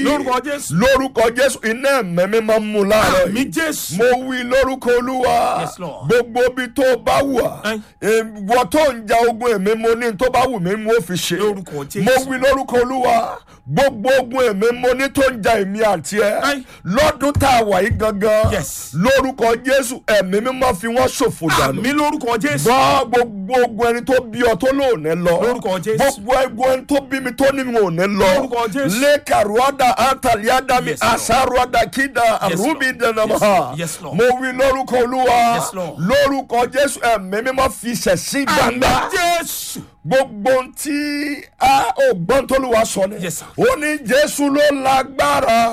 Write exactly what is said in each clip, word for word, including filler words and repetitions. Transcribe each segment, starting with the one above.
lórúkọ Jésù. lórúkọ Jésù iná ẹ̀mí mímọ́ mú láàárọ̀ àmì yìí. Jésù. mo wí lórúkọ Olúwa. Yes, Lord. gbogbo ibi tó bá wà. Ẹ́n. ìwọ tó ń ja ogun èmi mo ní tó bá wù mí mo fi ṣe. Lórúkọ Jésù. mo wí lórúkọ Olúwa. gbogbo ogun èmi mo ní tó ń ja èmi àti ẹ. Ẹ́n. lọ́dún tá a wà yìí gangan. Yes. lórúkọ Jésù ẹ̀mí mímọ́ fi wọ́n ṣòfò dànù. àmì lórúkọ Jésù. gbọ́ gbogbo ogun ẹni tó bí ọ tó lóòní lọ. Lórúkọ Jésù. gbogbo ogun ẹni tó bí mi tó ní òní lọ. Lórúkọ Jésù. lẹ́kàrúwádà àtàlíádàmì Yes, Lord. àṣàrúwádà kídà Yes, Lord. àrùbí dànàmà. Yes, Lord. mo wí lórúkọ Olúwa. Yes, Lord. lórúkọ Jésù ẹ̀mí mímọ́ fi ṣẹ̀sí àmì gbangba. Jésù. gbogbo tí a ò gbọ́n t'Olúwa sọ ni. Yes, sir. ó ní Jésù ló lágbára.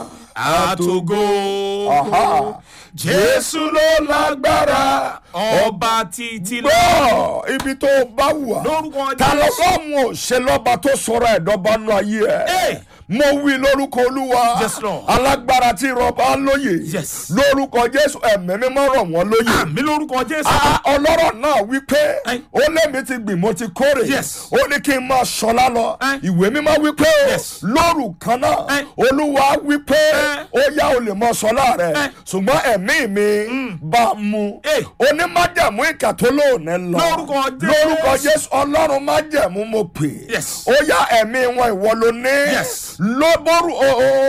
àtògo. Aha. Jésù ló lágbára. ọba títí lọ. gbọ́ ibi tó bá wà. lórúkọ ta ló Jésù. lọ́mù ṣe lọ́ba tó sọ̀rọ̀ ẹ̀dọ́ba nù ayé Hey. ẹ̀. mo wí lórúkọ Olúwa. Yes, Lord. alágbára tí rọba lóye. Yes. lórúkọ Jésù ẹ̀mí mímọ́ rọ̀ wọ́n lóye. àmì lórúkọ Jésù. Ah, ọlọ́rọ̀ náà wí pé Ẹ́n. ó lémi ti gbìn mo ti kórè. Yes. ó ní kí n máa ṣọlá lọ. Ẹ́n. ìwé mímọ́ wí pé Yes. lóru kan náà Ẹ́n. Olúwa wí pé Ẹ́n. ó yá o lè mọ ṣọlá rẹ̀ Ẹ́n. ṣùgbọ́n ẹ̀mí mi bá mu. Ẹ́. onímájẹ̀mú ìkà tó lóòní lọ. Lórúkọ Jésù. lórúkọ Jésù ọlọ́run májẹ̀mú mo pè. Yes. ó yá ẹ̀mí wọn ìwọ ló ní. Yes. lóbórù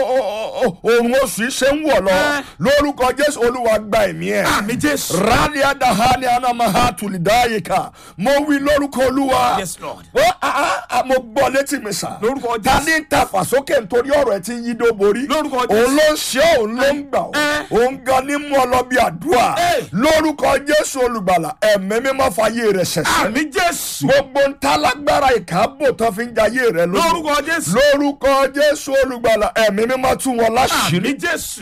òun oṣù yìí ṣe ń wọ̀ lọ. Ẹ́n. lórúkọ Jésù Olúwa gba ẹ̀mí ẹ̀. àmì Jésù. Ralia dahani anamaha tulidayika. Mo wí lórúkọ Olúwa. Yes, Lord. Ó ah ah mo gbọ́ létí mi sà. Lórúkọ Jésù. Ta ní ń ta fàsókè nítorí ọ̀rọ̀ ẹ̀ tí ń yí dó borí. Lórúkọ Jésù. Òun ló ń ṣe ọ́, òun ló ń gbà ọ́. Ẹ́. Òun gan ní mú ọ lọ bí àdúrà. Ẹ́. Lórúkọ Jésù olùgbàlà ẹ̀mí mímọ́ fàyè rẹ̀ ṣẹ̀ṣẹ̀. àmì Jésù. Gbogbo ń ta lágbára ìkábò tó fi ń jayé rẹ̀ lójú. lórúkọ Jésù. Lórúkọ Jésù olùgbàlà ẹ̀mí mímọ́ tú wọn láṣìírí. àmì Jésù.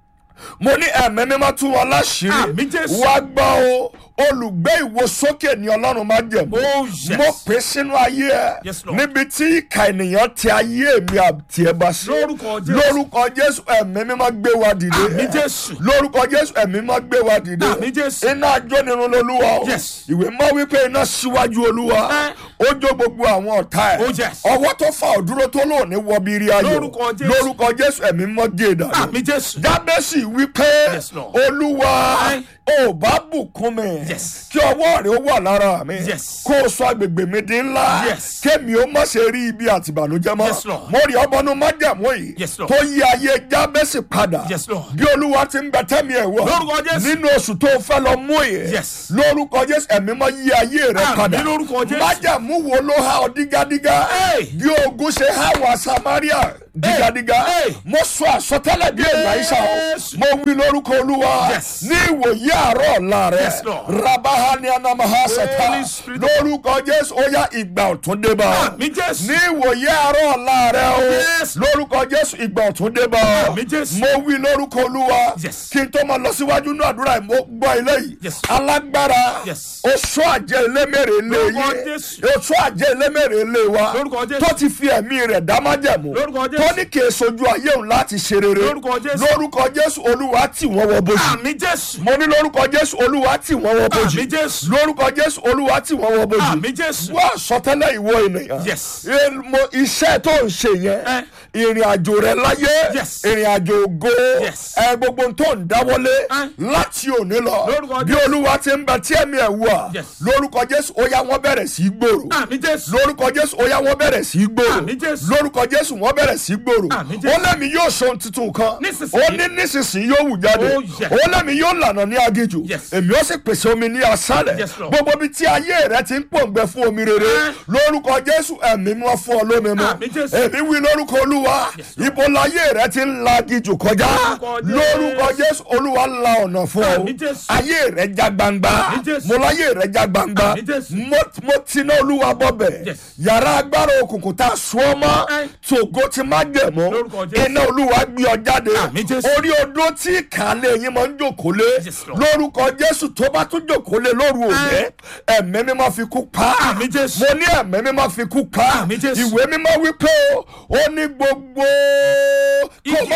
Mo ní ẹ̀mí mímọ́ tú wọn láṣìírí. Àmín Jésù. Wá gbọ́ o olùgbé ìwo sókè ní Ọlọ́run máa jẹ̀mú. Oh, yes. Mo pè sínú ayé ẹ. Yes, Lord. Níbi tí ìka ènìyàn ti ayé mi àti ẹ bá sí. Lórúkọ Jésù. Lórúkọ Jésù ẹ̀mí mímọ́ gbé wa dìde. Àmín Jésù. Lórúkọ Jésù ẹ̀mí mímọ́ gbé wa dìde. Àmín Jésù. Iná ajónirun lolúwa o. Yes. Ìwé mọ́ wípé iná síwájú Olúwa. Ẹ́. Ó jó gbogbo àwọn ọ̀tá ẹ̀. Oh, yes. Ọwọ́ tó fa òdúró tó lóòní wọ bí rí ayọ̀. Lórúkọ Jésù. Lórúkọ Jésù ẹ̀mí mímọ́ gé ìdàlú. àmì Jésù. Jábẹ́sì wípé Yes, Lord. Olúwa Ẹ́. ò bá bùkún mi Yes. kí ọwọ́ rẹ̀ ó wà lára mi Yes. kó o sọ agbègbè mi di ńlá Yes. kémi ó má ṣe rí ibi àtìbànújẹ́ mọ́. Yes, Lord. mo rí ọbọnú májàmú yìí Yes, Lord. tó yí ayé Jábẹ́sì padà Yes, Lord. bí Olúwa ti ń bẹ tẹ́mi ẹ̀ wọ̀ Lórúkọ Jésù. nínú oṣù tó fẹ́ lọ mú yìí Yes. lórúkọ Jésù ẹ̀mí mọ́ yí ayé rẹ̀ Àmín padà lórúkọ Jésù. májàmú wo ló há ọ dígádígá Hey. bí ogun ṣe há wà Samaria dígádígá Hey. mo sọ àsọtẹ́lẹ̀ bí èyí àìsàn Yes. o mo wí lórúkọ Olúwa Yes. ní ìwòye àárọ̀ ọ̀la rẹ̀ Yes, Lord. rabahani anamaha sata Holy Spirit. lórúkọ Jésù ó yá ìgbà ọ̀tún dé bá àmì Jésù. ní ìwòye àárọ̀ ọ̀la rẹ̀ o Yes. lórúkọ Jésù ìgbà ọ̀tún dé bá Àmín Jésù. mo wí lórúkọ Olúwa Yes. kí n tó máa lọ síwájú ní àdúrà yìí mo gbọ́ ilé yìí Yes. alágbára Yes. oṣù àjẹ́ elémèrè ilé Lórúkọ yìí Jésù. oṣù àjẹ́ elémèrè ilé wa Lórúkọ Jésù. tó ti fi ẹ̀mí rẹ̀ dá májẹ̀mú Lórúkọ Jésù. tó ní kí èsojú ayé òun láti ṣe rere Lórúkọ Jésù. lórúkọ Jésù Olúwa tì wọ́n wọ bójú àmì Jésù. mo ní lórúkọ Jésù Olúwa tì wọ́n wọ bójú Àmín Jésù. lórúkọ Jésù Olúwa tì wọ́n wọ bójú àmì Jésù. wọ́n àsọtẹ́lẹ̀ ìwọ ènìyàn Yes. Eh, mo- iṣẹ́ tó ń ṣe yẹn Eh. ìrìn àjò rẹ láyé Yes. ìrìn àjò ògo Yes. ẹ gbogbo tó ń dáwọ́lé Eh. láti òní lọ Lórúkọ bí Jésù. Olúwa ti ń bẹ tí ẹ̀mí ẹ̀ wà Yes. lórúkọ Jésù ó yá wọ́n bẹ̀rẹ̀ sí í gbòòrò àmì Jésù. lórúkọ Jésù ó yá wọ́n bẹ̀rẹ̀ sí í gbòòrò Àmín Jésù. lórúkọ Jésù wọ́n bẹ̀rẹ̀ sí í gbòòrò Àmín Jésù. ó lẹ́mi yóò ṣe ohun tuntun kan Nísinsìnyí. ó ní nísinsìnyí yóò wù jáde Oh, yes. ó lẹ́mi yóò lànà ní aginjù Yes. èmi ó sì pèsè omi ní aṣálẹ̀ Yes, Lord. gbogbo ibi tí ayé rẹ ti ń pòǹgbẹ fún omi rere Eh. lórúkọ Jésù ẹ̀mí mọ́ fún ọ lómi mọ́ Àmín Jésù. èmi wí lórúkọ Olúwa Yes, Lord. ibo láyé rẹ ti ń la aginjù kọjá Lórúkọ Jésù. lórúkọ Jésù Olúwa la ọ̀nà fún ọ Àmín Jésù. ayé rẹ já gbangba Àmín Jésù. mo láyé rẹ já gbangba Àmín Jésù. mo mo tiná Olúwa bọ̀bẹ̀ Yes. yàrá agbára òkùnkùn tá a sún ọ mọ́ Eh. tògo ti má jẹ̀mọ́ Lórúkọ Jésù. iná Olúwa gbé ọ jáde Àmín Jésù. orí odó tí ìkàlẹ̀ yín máa ń jòkó lé Yes, Lord. lórúkọ Jésù tó bá tún jòkó lé lóru òní ẹ̀mí mi máa fi kú pa Àmín Jésù. mo ní ẹ̀mí mi máa fi kú pa Àmín Jésù. ìwé mímọ́ wípé o ó ní gbogbo kó má ẹ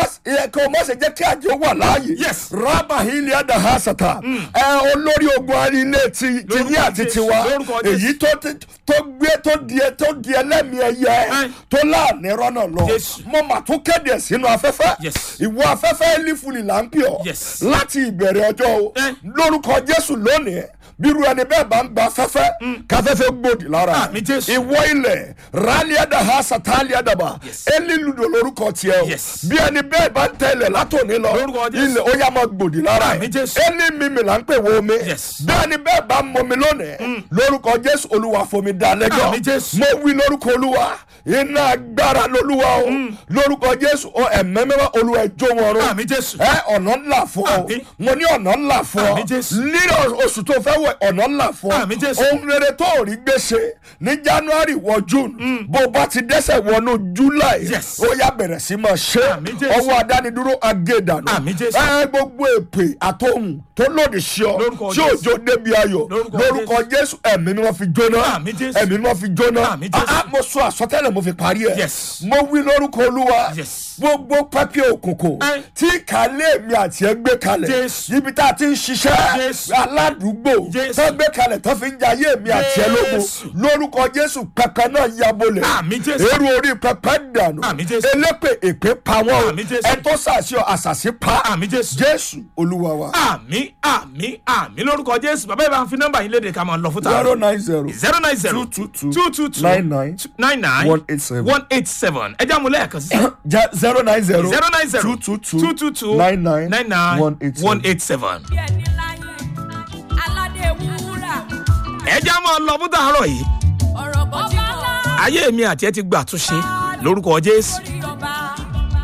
kó o má ṣe jẹ́ kí àjẹ́ wà láàyè. Yes. Rábà ilé àdáhàsàtà. Ẹ olórí ogun arílé ti ti ní Lórúkọ àti Jésù, tiwa. lórúkọ Jésù. Èyí tó tó gbé tó di tó di ẹlẹ́mìí ẹyẹ Ẹ. tó láàánú rọ́nà lọ. Jésù. Mo mà tún kéde sínú afẹ́fẹ́. Yes. Ìwọ afẹ́fẹ́ lífúlì là ń pè ọ́. Yes. Láti ìbẹ̀rẹ̀ ọjọ́ o. Ẹ. Lórúkọ Jésù lónìí. Bírú ẹni bẹ́ẹ̀ bá ń gba afẹ́fẹ́. Káfẹ́fẹ́ gbòdì lára. Àmín Jésù. Ìwọ ilẹ̀ rálíàdà ha sàtálíàdàbà. Yes. Eliludo lórúkọ tiẹ̀ o. Yes. Bí ẹni bẹ́ẹ̀ bá ń tẹ̀lé látòní lọ. Lórúkọ Jésù. Ilẹ̀ ó yá máa gbòdì lára ẹ̀. Àmín Jésù. Eli mímì là ń pè wo omi. Yes. Bí ẹni bẹ́ẹ̀ bá ń mọmi lónìí. Lórúkọ Jésù Olúwa fomi dá lẹ́jọ́. Àmín Jésù. Mo wí lórúkọ Olúwa. Iná agbára lolúwa o. Lórúkọ Jésù o ẹ̀mẹ́mẹ́wá Olúwa ẹjọ́ wọn rún. Àmín Jésù. Ẹ ọ̀nà ńlá fún ọ. Àmín. Mo ní ọ̀nà ńlá fún ọ. Àmín Jésù. Lílọ oṣù tó fẹ́ wẹ̀ ọ̀nà ńlá fún ọ. Àmín Jésù. Ohun rere tó rí gbèsè ní January wọ June. Bó o bá ti dẹ́sẹ̀ wọnú July. Yes. Ó yá bẹ̀rẹ̀ sí máa ṣe. Àmín Jésù. Ọwọ́ adánidúró agédànù. Àmín Jésù. Ẹ gbogbo èpè àtòhùn tó lòdì sí ọ. Lórúkọ Tí Jésù. òjò débi ayọ̀. Lórúkọ Lórúkọ Jésù ẹ̀mí ni wọ́n fi jóná. Àmín Jésù. Ẹ̀mí ni wọ́n fi jóná. Àmín Jésù. Ah, ah, mo sọ àsọtẹ́lẹ̀ mo fi parí ẹ̀. Yes. Mo wí lórúkọ Olúwa. Yes. Gbogbo pẹ́pẹ́ òkùnkùn Ẹ. tí kàlẹ́ mi àti ẹ gbé kalẹ̀. Jésù. Ibi tá a ti ń ṣiṣẹ́. Jésù. Aládùúgbò. Jésù. Tó gbé kalẹ̀ tó fi ń jayé mi àti ẹ lógo. Jésù. Lórúkọ Jésù pẹpẹ náà yabolẹ̀. Àmín Jésù. Eru orí pẹpẹ dànù. Àmín Jésù. Elépè èpè pa wọ́n. Àmín Jésù. Ẹ tó sàṣẹ àṣàṣì pa. Àmín Jésù. Jésù Olúwa wa. Àmín àmín àmín lórúkọ Jésù. Bàbá ìbá fi nọ́mbà yín léde ká máa lọ fún tààrà. zero nine zero. zero nine zero two two two. two two two nine nine. nine nine one eight seven. one eight seven. Ẹ já mu lẹ́ẹ̀kan sí. Ja- zero nine zero. zero nine zero two two two. two two two nine nine. nine nine one eight seven. one eight seven. bí ẹni láyé aládé wúrà Ẹ já máa lọ fún tààrọ̀ yìí. ọ̀rọ̀ bọ́ tí kò Ayé mi àti ẹ ti gbà àtúnṣe lórúkọ Jésù. lórí ọba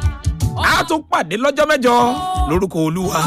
A tún pàdé lọ́jọ́ mẹ́jọ lórúkọ Olúwa.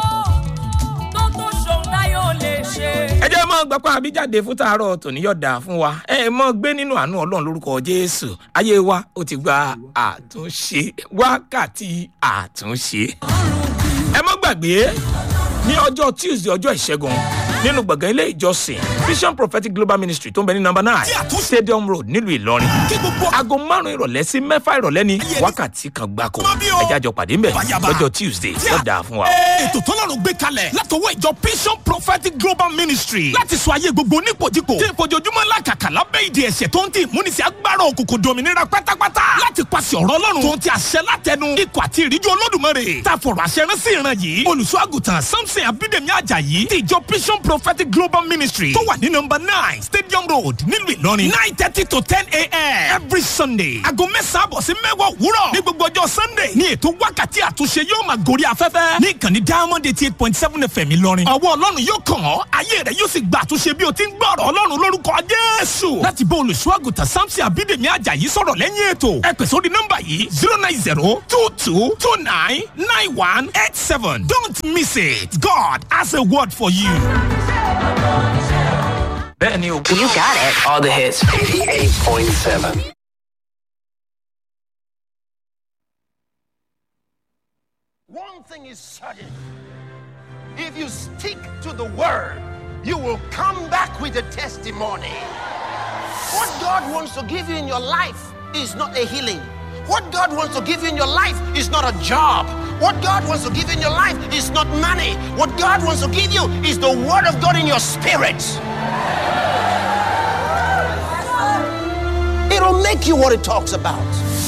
tó tó tó ṣòun táyé ò lè ṣe. Ẹ jẹ́ máa gbapá àbíjáde fún tààrọ̀ tòní yọ̀dà fún wa. Ẹ mọ́ gbé nínú àánú Ọlọ́run lórúkọ Jésù. Ayé wa ó ti gba àtúnṣe wákàtí àtúnṣe. Ẹ mọ́ gbàgbé ní ọjọ́ Tuesday ọjọ́ ìṣẹ́gun nínú gbọ̀ngàn ilé ìjọsìn Vision Prophetic Global Ministry tó ń bẹ ní number nine Stadium Road nílùú Ìlọrin. Aago márùn-ún ìrọ̀lẹ́ sí mẹ́fà ìrọ̀lẹ́ ní wákàtí kan gbáko. Ẹ jẹ́ àjọ pàdé ńbẹ̀ lọ́jọ́ Tuesday yọ̀dà fún wa. ètò tọ́lọ́run gbé kalẹ̀ látọwọ́ ìjọ Vision Prophetic Global Ministry láti sọ ayé gbogbo onípojìpò tí ìfojoojúmọ́ làkàkà lábẹ́ ìdí ẹ̀ṣẹ̀ tó ń tì múnisí agbára òkùnkùn dominira pátápátá láti pàṣẹ ọ̀rọ̀ Ọlọ́run tó ń ti àṣẹ látẹnu ikọ̀ àti ìríjú Olódùmarè tá a fọ̀rọ̀ àṣẹ rán sí ìran yìí olùṣọ́ àgùntàn Samson Abídèmí Àjàyí ti ìjọ Vision Prophetic Global Ministry tó wà ní nọ́mbà nine Stadium Road nílùú Ìlọrin nine thirty to ten a.m. every Sunday aago mẹ́sàn-án àbọ̀ sí mẹ́wàá òwúrọ̀ ní gbogbo ọjọ́ Sunday ní ètò wákàtí àtúnṣe yóò máa gorí afẹ́fẹ́ ní ìkànnì Diamond eighty eight point seven F M Ìlọrin ọwọ́ Ọlọ́run yóò kàn ọ́ ayé rẹ̀ yóò sì gba àtúnṣe bí o ti ń gbọ́ ọ̀rọ̀ Ọlọ́run lórúkọ Jésù láti bá olùṣọ́ àgùntàn Samson Abídèmí Àjàyí sọ̀rọ̀ lẹ́yìn ètò ẹ pè sórí nọ́mbà yìí zero nine zero two two two nine nine one eight seven don't miss it God has a word for you. Bẹ́ẹ̀ni o. You got it. All the hits. eighty-eight point seven. One thing is certain. If you stick to the word, you will come back with a testimony. What God wants to give you in your life is not a healing. What God wants to give you in your life is not a job. What God wants to give you in your life is not money. What God wants to give you is the word of God in your spirit. It'll make you what it talks about.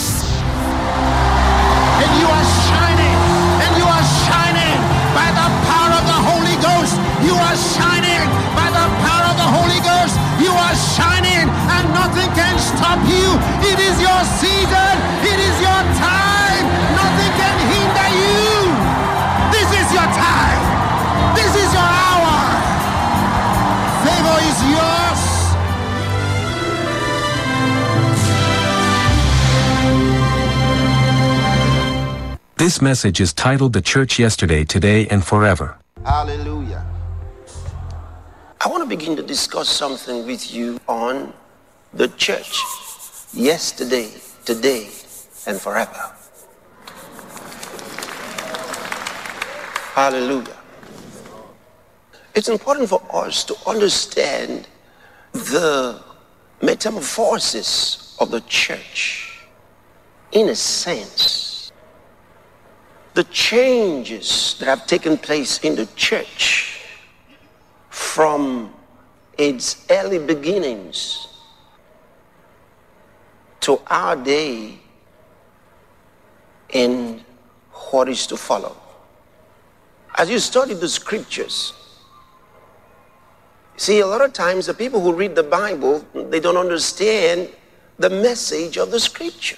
And you are shining, and you are shining by the power of the Holy Ghost. You are shining by the power of the Holy Ghost. You are shining, and nothing can stop you. It is your season. It is your time. Nothing can hinder you. This is your time. This is your hour. Favor is yours. This message is titled The Church Yesterday, Today, and Forever. Hallelujah. I want to begin to discuss something with you on the church yesterday, today, and forever. Hallelujah. It's important for us to understand the metamorphosis of the church in a sense. the changes that have taken place in the church from its early beginnings to our day and what is to follow. As you study the scriptures, see, a lot of times the people who read the Bible, they don't understand the message of the scripture.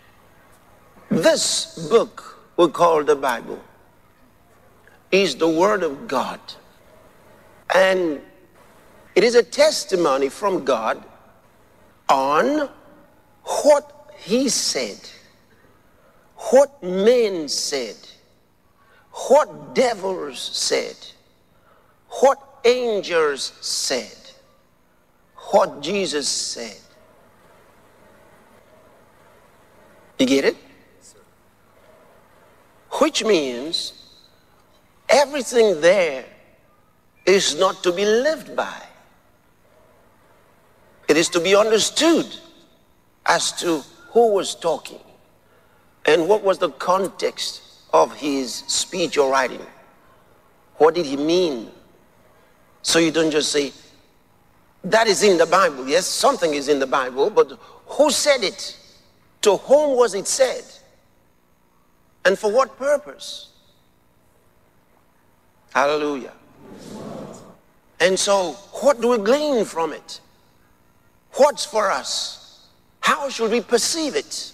This book we call the Bible is the Word of God. And it is a testimony from God on what He said, what men said, what devils said, what angels said, what Jesus said. You get it? Which means everything there is not to be lived by. It is to be understood as to who was talking and what was the context of his speech or writing. What did he mean? So you don't just say, that is in the Bible. Yes, something is in the Bible, but who said it? To whom was it said? And for what purpose? Hallelujah. And so, what do we glean from it? What's for us? How should we perceive it?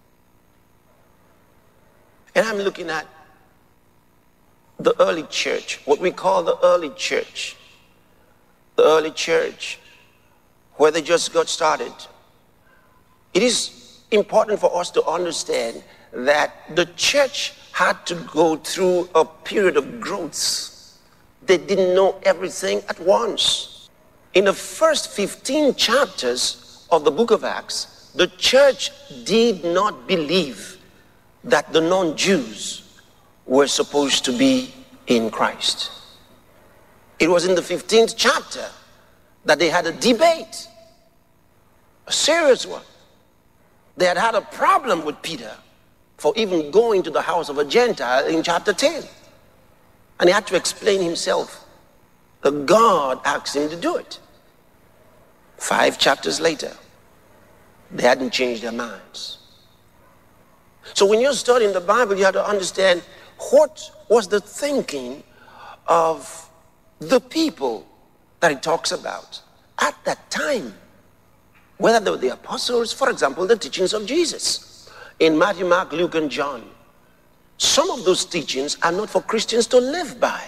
And I'm looking at the early church, what we call the early church. The early church, where they just got started. It is important for us to understand that the church had to go through a period of growth. They didn't know everything at once. In the first fifteen chapters of the book of Acts, the church did not believe that the non-Jews were supposed to be in Christ. It was in the fifteenth chapter that they had a debate, a serious one. They had had a problem with Peter for even going to the house of a Gentile in chapter ten. And he had to explain himself. The God asked him to do it. Five chapters later, they hadn't changed their minds. So when you're studying the Bible, you have to understand what was the thinking of the people that it talks about at that time. Whether they were the apostles, for example, the teachings of Jesus in Matthew, Mark, Luke, and John. Some of those teachings are not for Christians to live by.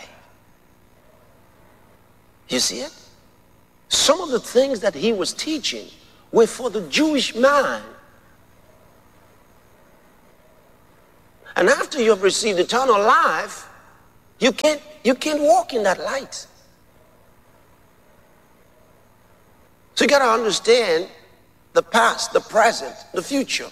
You see it? Some of the things that he was teaching were for the Jewish man. And after you have received eternal life, you can't, you can't walk in that light. So you got to understand the past, the present, the future.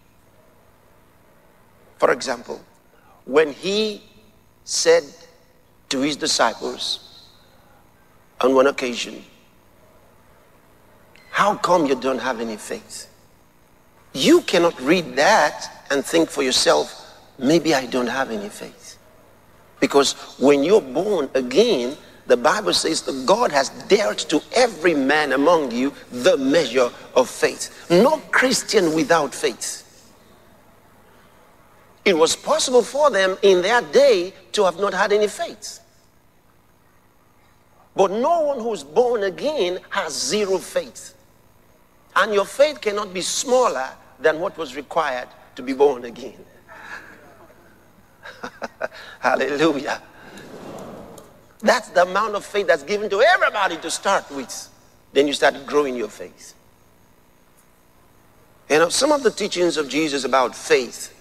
For example, when he said to his disciples on one occasion, how come you don't have any faith? You cannot read that and think for yourself, maybe I don't have any faith. Because when you're born again, the Bible says that God has dealt to every man among you the measure of faith. No Christian without faith. It was possible for them in their day to have not had any faith. But no one who's born again has zero faith. And your faith cannot be smaller than what was required to be born again. Hallelujah. That's the amount of faith that's given to everybody to start with. Then you start growing your faith. You know, some of the teachings of Jesus about faith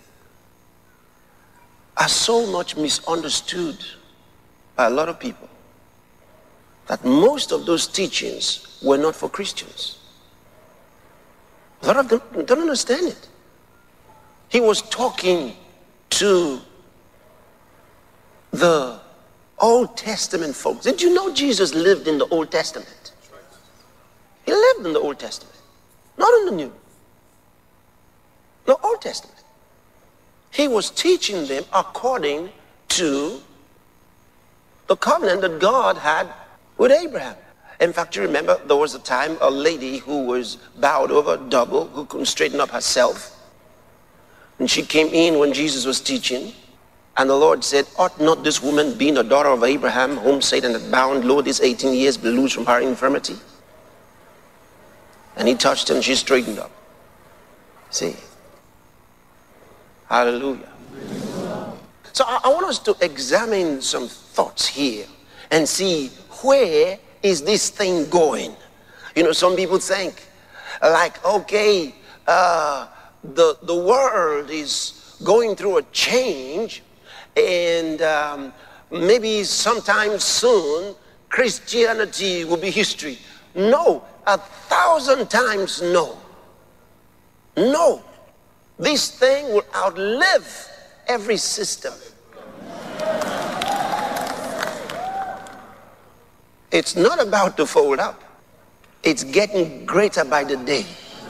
are so much misunderstood by a lot of people that most of those teachings were not for Christians. A lot of them don't understand it. He was talking to the Old Testament folks. Did you know Jesus lived in the Old Testament? He lived in the Old Testament, not in the New. The Old Testament. He was teaching them according to the covenant that God had with Abraham. In fact, you remember there was a time a lady who was bowed over double, who couldn't straighten up herself. And she came in when Jesus was teaching. And the Lord said, ought not this woman, being a daughter of Abraham, whom Satan had bound, lo, these eighteen years, be loosed from her infirmity? And he touched her and she straightened up. See? Hallelujah. So I, I want us to examine some thoughts here and see where is this thing going. You know, some people think like, okay, uh, the, the world is going through a change, and um, maybe sometime soon Christianity will be history. No, a thousand times no. No, this thing will outlive every system. It's not about to fold up. It's getting greater by the day.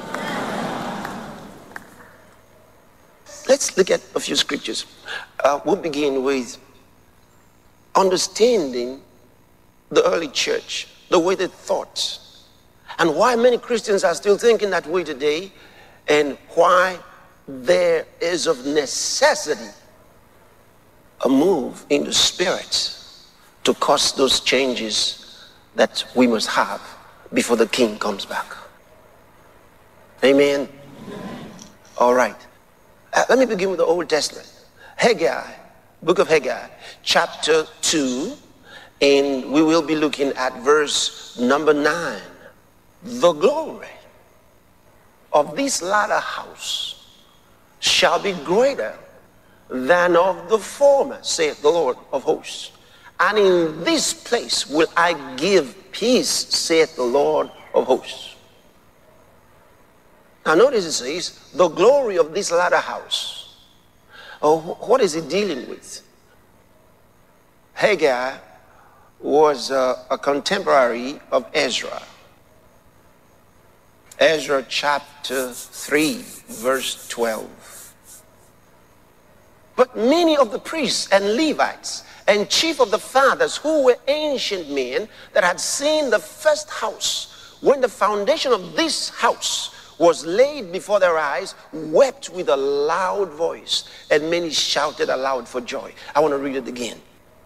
Let's look at a few scriptures. Uh, we'll begin with understanding the early church, the way they thought, and why many Christians are still thinking that way today, and why there is of necessity a move in the spirit to cause those changes that we must have before the King comes back. Amen? All right. Uh, let me begin with the Old Testament. Haggai, book of Haggai, chapter two, and we will be looking at verse number nine. The glory of this latter house shall be greater than of the former, saith the Lord of hosts. And in this place will I give peace, saith the Lord of hosts. Now notice it says, the glory of this latter house. Oh, what is it dealing with? Haggai was a, a contemporary of Ezra. Ezra chapter three, verse twelve. But many of the priests and Levites and chief of the fathers, who were ancient men that had seen the first house, when the foundation of this house was laid before their eyes, wept with a loud voice, and many shouted aloud for joy. I want to read it again.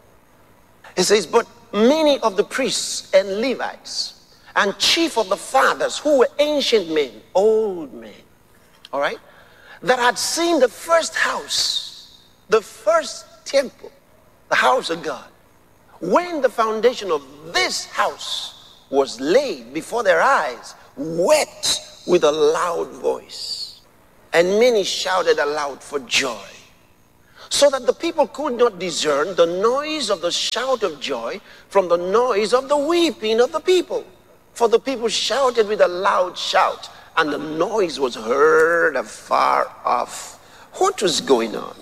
It says, but many of the priests and Levites and chief of the fathers, who were ancient men, old men, all right, that had seen the first house, the first temple, the house of God, when the foundation of this house was laid before their eyes, wept with a loud voice, and many shouted aloud for joy, so that the people could not discern the noise of the shout of joy from the noise of the weeping of the people. For the people shouted with a loud shout, and the noise was heard afar off. What was going on?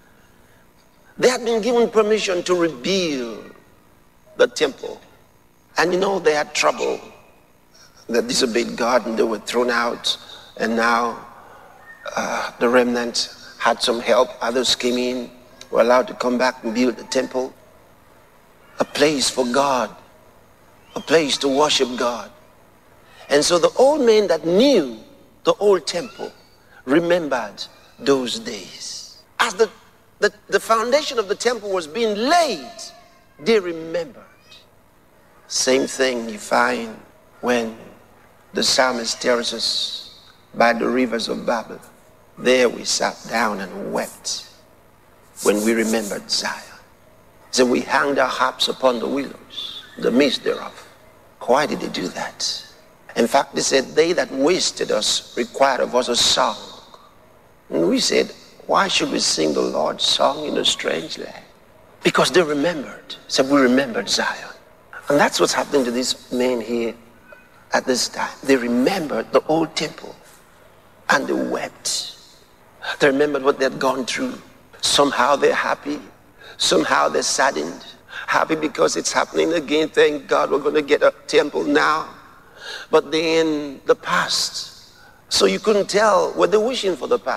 They had been given permission to rebuild the temple, and you know they had trouble. They disobeyed God and they were thrown out, and now uh, the remnant had some help. Others came in, were allowed to come back and build the temple, a place for God, a place to worship God. And so the old men that knew the old temple remembered those days. As the, the, the foundation of the temple was being laid, they remembered. Same thing you find when the psalmist tells us, by the rivers of Babel, there we sat down and wept when we remembered Zion. So we hanged our harps upon the willows, the midst thereof. Why did they do that? In fact, they said, they that wasted us required of us a song. And we said, why should we sing the Lord's song in a strange land? Because they remembered. So we remembered Zion. And that's what's happening to these men here at this time. They remembered the old temple and they wept. They remembered what they had gone through. Somehow they're happy. Somehow they're saddened. Happy because it's happening again. Thank God we're going to get a temple now. But then the past. So you couldn't tell, were they wishing for the past?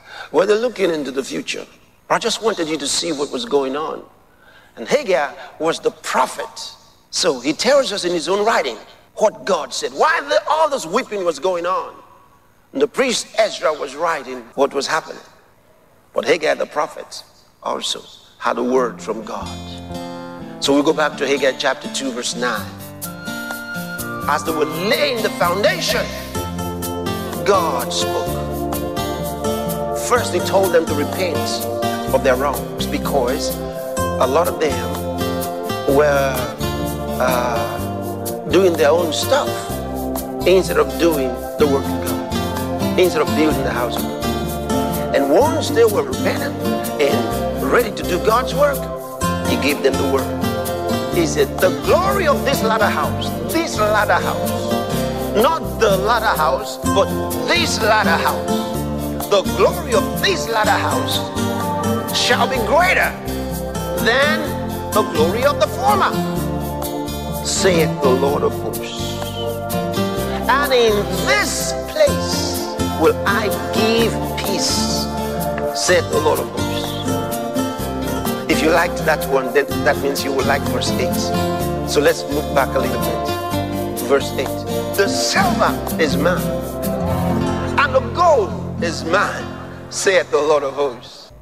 where they're looking into the future. I just wanted you to see what was going on. And Haggai was the prophet. So he tells us in his own writing what God said. While the, all this weeping was going on, and the priest Ezra was writing what was happening. But Haggai the prophet also had a word from God. So we go back to Haggai chapter two, verse nine. As they were laying the foundation, God spoke. First, he told them to repent of their wrongs, because a lot of them were uh, doing their own stuff instead of doing the work of God, instead of building the house of God. And once they were repentant and ready to do God's work, he gave them the word. He said, the glory of this latter house, this latter house, not the latter house, but this latter house, the glory of this latter house shall be greater than the glory of the former, saith the Lord of hosts. And in this place will I give peace, saith the Lord of hosts. If you liked that one, then that means you will like verse eight. So let's move back a little bit. Verse eight. The silver is mine, and the gold is mine, saith the Lord of hosts.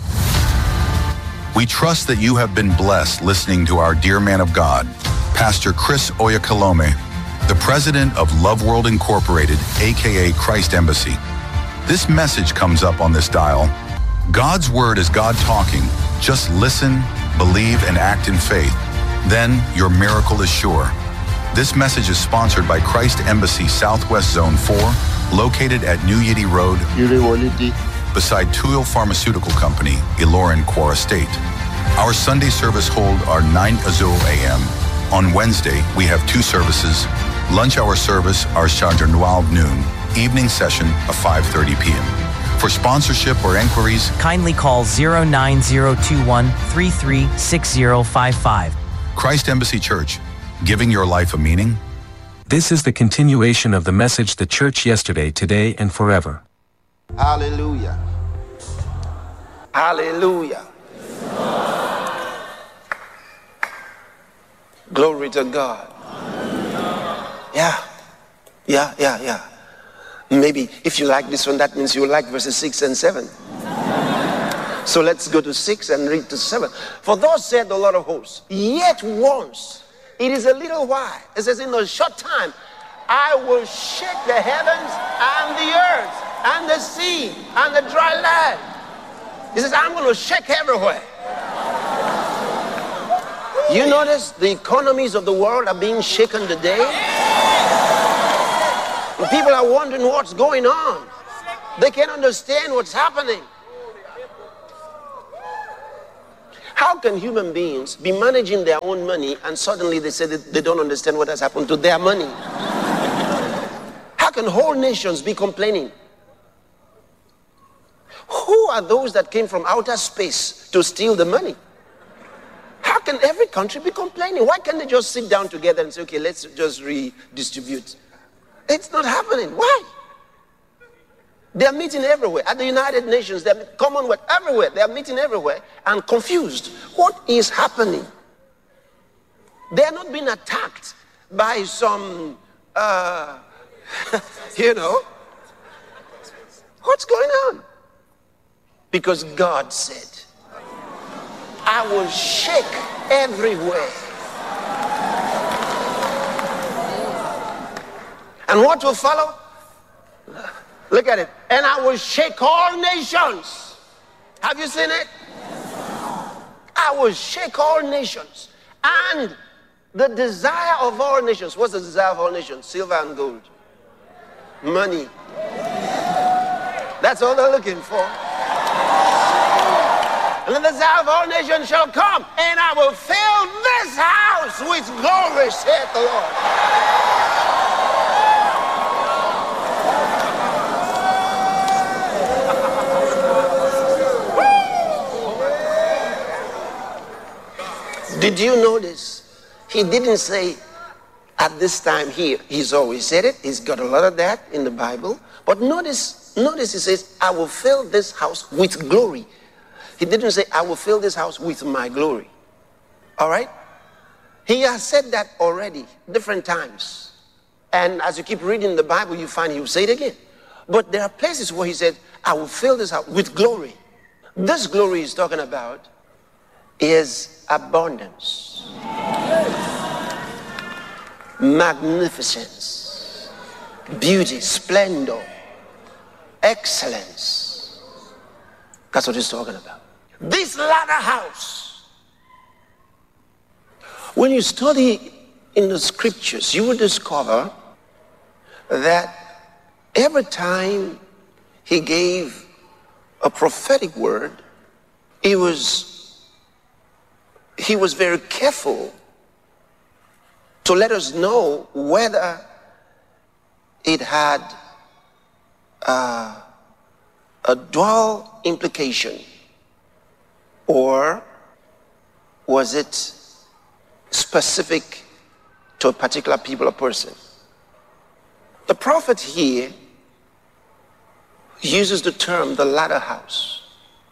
We trust that you have been blessed listening to our dear man of God, Pastor Chris Oyakhilome, the president of Love World Incorporated, aka Christ Embassy. This message comes up on this dial. God's word is God talking. Just listen, believe, and act in faith. Then your miracle is sure. This message is sponsored by Christ Embassy Southwest Zone four, located at New Yiddy Road, beside Tuyul Pharmaceutical Company, Ilorin, Quora State. Our Sunday service hold are nine a m On Wednesday, we have two services. Lunch hour service are Shadranwal noon, evening session of five thirty p m For sponsorship or inquiries, kindly call zero nine zero two one three three six zero five five. Christ Embassy Church, giving your life a meaning. This is the continuation of the message, the church yesterday, today, and forever. Hallelujah. Hallelujah. Glory to God. Yeah. Yeah, yeah, yeah. Maybe if you like this one, that means you like verses six and seven. So let's go to six and read to seven. For thus said the Lord of hosts, yet once, it is a little while. It says, in a short time, I will shake the heavens and the earth and the sea and the dry land. He says, I'm going to shake everywhere. You notice the economies of the world are being shaken today? And people are wondering what's going on. They can't understand what's happening. How can human beings be managing their own money and suddenly they say that they don't understand what has happened to their money? How can whole nations be complaining? Who are those that came from outer space to steal the money? How can every country be complaining? Why can't they just sit down together and say, okay, let's just redistribute? It's not happening. Why? They're meeting everywhere. At the United Nations, they're Commonwealth, everywhere. They're meeting everywhere and confused. What is happening? They're not being attacked by some, uh, you know. What's going on? Because God said, I will shake everywhere. And what will follow? Look at it. And I will shake all nations. Have you seen it? I will shake all nations. And the desire of all nations. What's the desire of all nations? Silver and gold. Money. That's all they're looking for. And the desire of all nations shall come, and I will fill this house with glory, saith the Lord. Did you notice? He didn't say at this time here. He's always said it. He's got a lot of that in the Bible. But notice notice he says, I will fill this house with glory. He didn't say, I will fill this house with my glory. All right? He has said that already, different times. And as you keep reading the Bible, you find he will say it again. But there are places where he said, I will fill this house with glory. This glory he's talking about is abundance, magnificence, beauty, splendor, excellence. That's what he's talking about. This latter house, when you study in the scriptures, you will discover that every time he gave a prophetic word, he was, he was very careful to let us know whether it had uh, a dual implication, or was it specific to a particular people or person. The prophet here uses the term the latter house.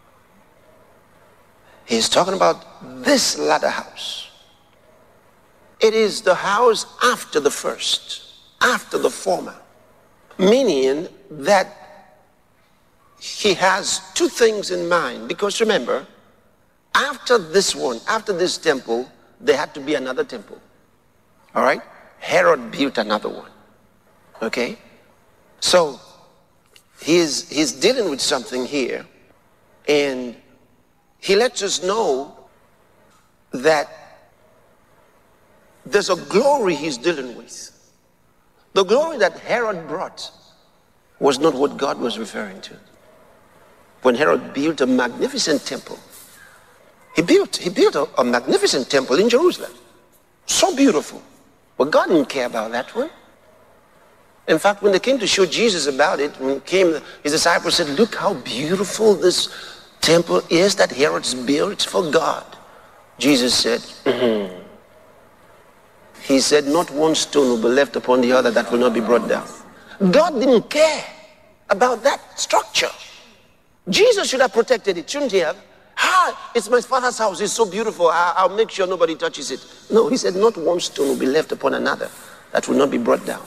He's talking about this latter house. It is the house after the first, after the former, meaning that he has two things in mind. Because remember, after this one, after this temple, there had to be another temple. All right? Herod built another one. Okay? So he's he's dealing with something here, and he lets us know that there's a glory he's dealing with. The glory that Herod brought was not what God was referring to. When Herod built a magnificent temple, he built he built a, a magnificent temple in Jerusalem, so beautiful. But God didn't care about that one. In fact, when they came to show Jesus about it, when came, his disciples said, look how beautiful this temple is that Herod's built for God. Jesus said, mm-hmm. He said, not one stone will be left upon the other that will not be brought down. God didn't care about that structure. Jesus should have protected it, shouldn't he have? Ah, it's my Father's house, it's so beautiful, I, I'll make sure nobody touches it. No, he said, not one stone will be left upon another that will not be brought down.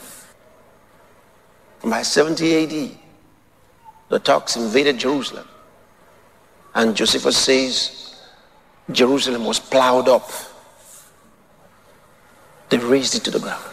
By seventy A D, the Turks invaded Jerusalem. And Josephus says Jerusalem was plowed up. They razed it to the ground.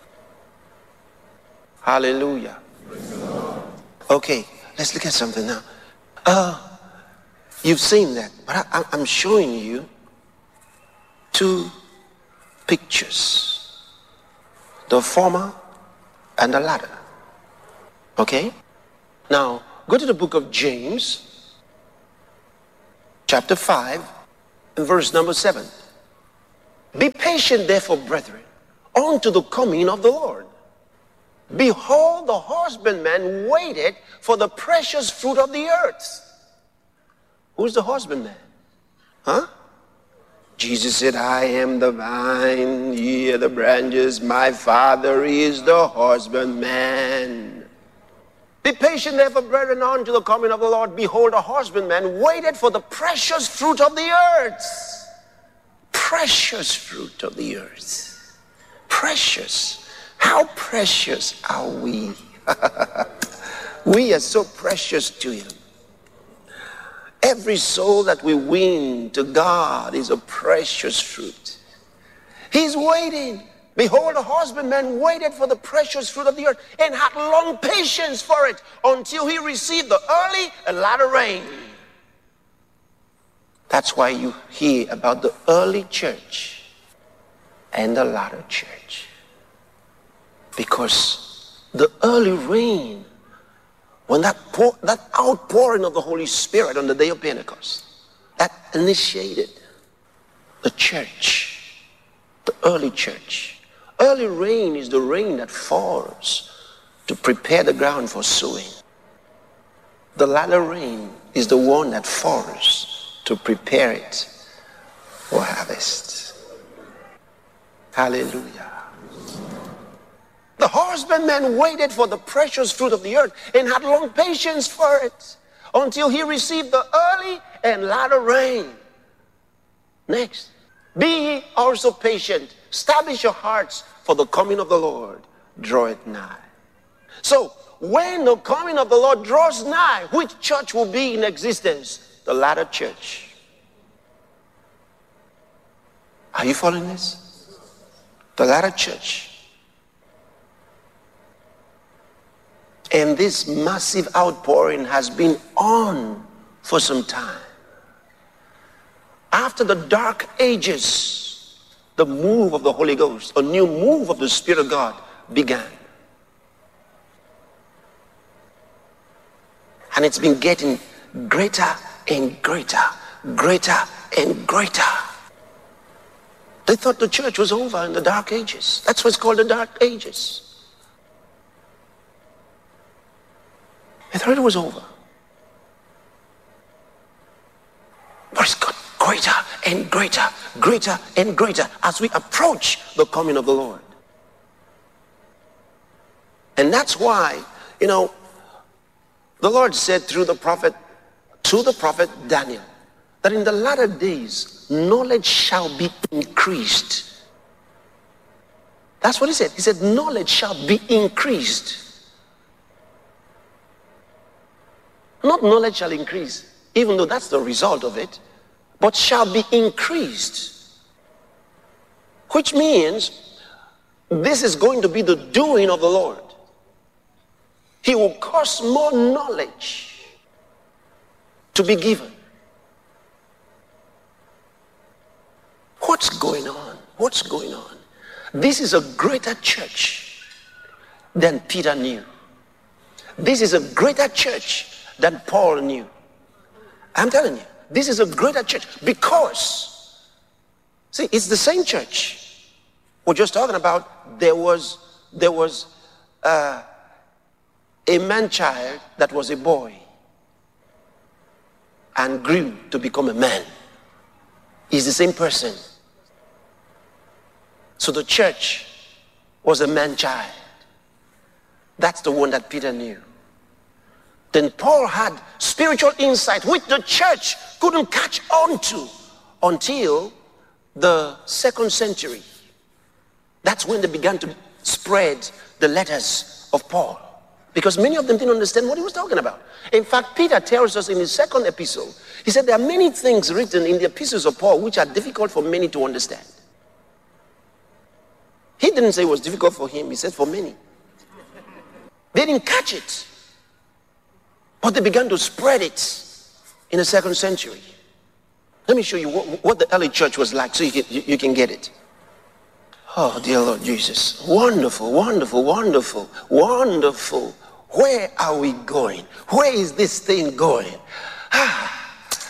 Hallelujah. Okay, let's look at something now. Uh, you've seen that, but I, I'm showing you two pictures. The former and the latter. Okay? Now, go to the book of James, chapter five, and verse number seven. Be patient, therefore, brethren, unto the coming of the Lord. Behold, the husbandman waited for the precious fruit of the earth. Who's the husbandman? Huh? Jesus said, I am the vine, ye are the branches, my Father is the husbandman. Be patient, therefore, brethren, unto the coming of the Lord. Behold, a husbandman waited for the precious fruit of the earth. Precious fruit of the earth. Precious. How precious are we? We are so precious to him. Every soul that we win to God is a precious fruit. He's waiting. Behold, a husbandman waited for the precious fruit of the earth and had long patience for it until he received the early and latter rain. That's why you hear about the early church and the latter church. Because the early rain, when that pour, that outpouring of the Holy Spirit on the day of Pentecost, that initiated the church, the early church. Early rain is the rain that falls to prepare the ground for sowing. The latter rain is the one that falls to prepare it for harvest. Hallelujah. The husbandman waited for the precious fruit of the earth and had long patience for it until he received the early and latter rain. Next, be ye also patient. Establish your hearts, for the coming of the Lord draweth nigh. So, when the coming of the Lord draws nigh, which church will be in existence? The latter church. Are you following this? The latter church. And this massive outpouring has been on for some time. After the dark ages, the move of the Holy Ghost, a new move of the Spirit of God began. And it's been getting greater and greater, greater and greater. They thought the church was over in the dark ages. That's what's called the dark ages. They thought it was over. But it's got greater and greater, greater and greater as we approach the coming of the Lord. And that's why, you know, the Lord said through the prophet, to the prophet Daniel, that in the latter days, knowledge shall be increased. That's what he said. He said, knowledge shall be increased. Not knowledge shall increase, even though that's the result of it, but shall be increased. Which means this is going to be the doing of the Lord. He will cause more knowledge to be given. What's going on? What's going on? This is a greater church than Peter knew. This is a greater church than Paul knew. I'm telling you, this is a greater church because, see, it's the same church. We're just talking about there was, there was uh, a man-child that was a boy and grew to become a man. He's the same person. So the church was a man-child. That's the one that Peter knew. Then Paul had spiritual insight which the church couldn't catch on to until the second century. That's when they began to spread the letters of Paul, because many of them didn't understand what he was talking about. In fact, Peter tells us in his second epistle, he said there are many things written in the epistles of Paul which are difficult for many to understand. He didn't say it was difficult for him, he said for many. They didn't catch it, but they began to spread it in the second century. Let me show you what, what the early church was like so you can, you, you can get it. Oh, dear Lord Jesus. Wonderful, wonderful, wonderful, wonderful. Where are we going? Where is this thing going? Ah.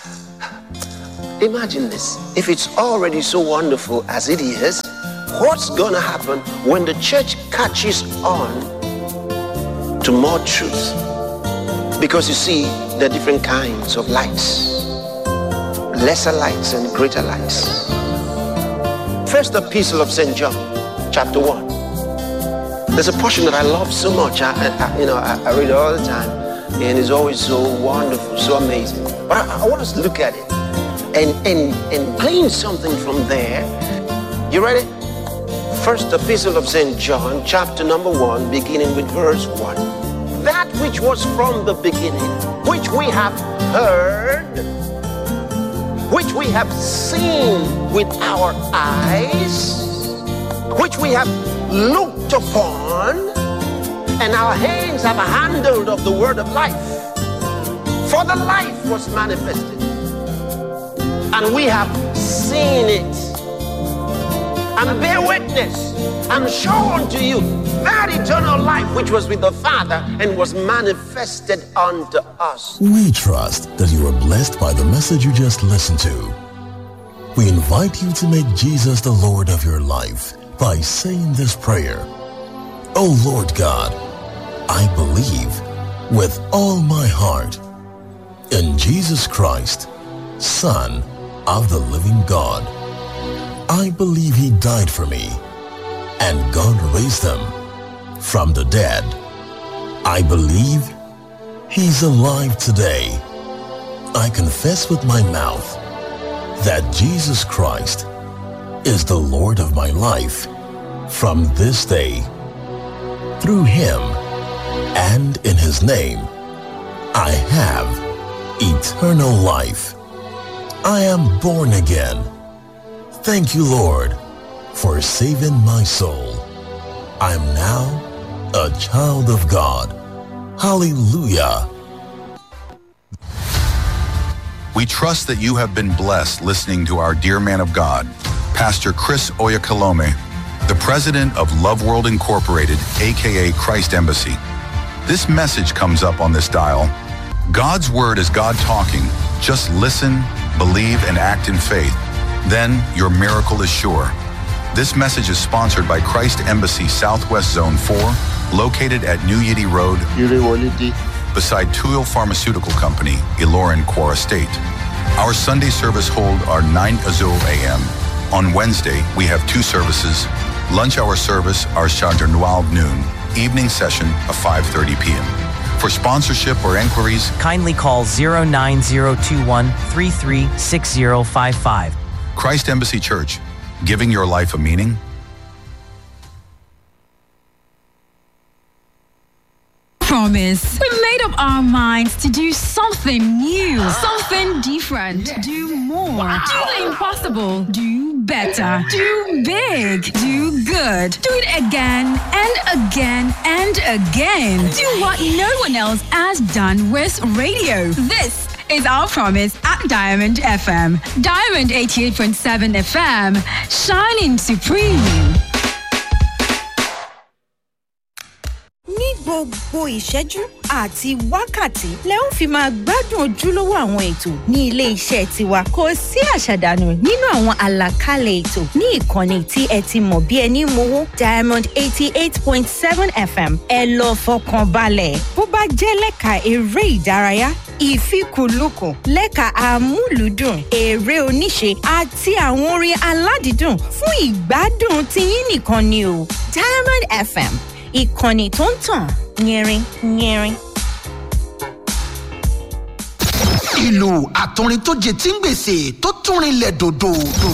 Imagine this. If it's already so wonderful as it is, what's going to happen when the church catches on to more truth? Because you see, there are different kinds of lights. Lesser lights and greater lights. First epistle of Saint John, chapter one. There's a portion that I love so much. I, I you know, I, I read it all the time, and it's always so wonderful, so amazing. But I, I want us to look at it and, and, and glean something from there. You ready? First epistle of Saint John, chapter number one, beginning with verse one. That which was from the beginning, which we have heard, which we have seen with our eyes, which we have looked upon, and our hands have handled of the word of life. For the life was manifested, and we have seen it, and bear witness, and show unto you that eternal life which was with the Father and was manifested unto us. We trust that you are blessed by the message you just listened to. We invite you to make Jesus the Lord of your life by saying this prayer. Oh Lord God, I believe with all my heart in Jesus Christ, Son of the living God. I believe he died for me and God raised him from the dead. I believe he's alive today. I confess with my mouth that Jesus Christ is the Lord of my life from this day. Through him and in his name, I have eternal life. I am born again. Thank you, Lord, for saving my soul. I'm now a child of God. Hallelujah. We trust that you have been blessed listening to our dear man of God, Pastor Chris Oyakhilome, the president of Love World Incorporated, aka Christ Embassy. This message comes up on this dial. God's word is God talking. Just listen, believe, and act in faith. Then your miracle is sure. This message is sponsored by Christ Embassy Southwest Zone four, located at New Yiddy Road, beside Tuyul Pharmaceutical Company, Ilorin, Kwara State. Our Sunday service hold are nine Azul A M. On Wednesday, we have two services. Lunch hour service are Chandranwal noon. Evening session of five thirty p.m. For sponsorship or inquiries, kindly call zero nine zero two one three three six zero five five. Christ Embassy Church, giving your life a meaning. Promise. We made up our minds to do something new, something different, do more, wow. Do the impossible, do better, do big, do good, do it again and again and again. Do what no one else has done with radio. This is our promise at Diamond F M. Diamond eighty-eight point seven F M, shining supreme. Ní gbogbo ìṣẹ́jú àti wákàtí lẹ ó fi máa gbádùn ojúlówó àwọn ètò ní ilé iṣẹ́ tiwa. Kò sí àṣàdànù nínú àwọn àlàkalẹ̀ ètò ní ìkànnì tí ẹ ti mọ̀ bí ẹni mowó Diamond eighty-eight point seven F M. Ẹ lọ fọkàn balẹ̀. Bó bá jẹ́ lẹ́ka eré ìdárayá, ìfikùnlukùn, lẹ́ka amúlùúdùn, eré oníṣe àti àwọn orin aládìídùn fún ìgbádùn tiyín nìkan ni o. Diamond F M. Ìkànnì tó ń tàn yẹrin yẹrin. Ìlú àtọrin tó jẹ tí ń gbèsè tó tún rinlẹ̀ dòdò dòdò.